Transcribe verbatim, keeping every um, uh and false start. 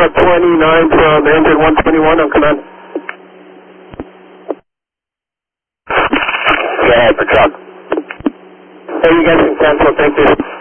Delta twenty-nine from engine one twenty-one on command. Go ahead, for truck. Hey, you guys can cancel, thank you.